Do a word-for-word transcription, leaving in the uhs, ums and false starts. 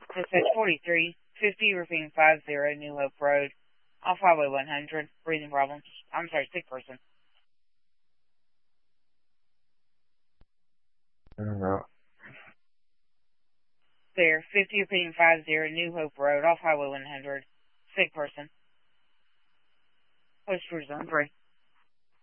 Dispatch forty-three, fifty, repeating five zero, New Hope Road, off Highway one hundred, breathing problems. I'm sorry, sick person. I don't know. There, fifty, repeating five zero, New Hope Road, off Highway one hundred, sick person. Post for zone three.